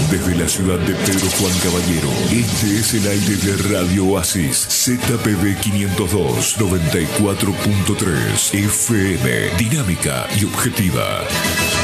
Desde la ciudad de Pedro Juan Caballero, este es el aire de Radio Oasis, ZPB 502, 94.3, FM, dinámica y objetiva.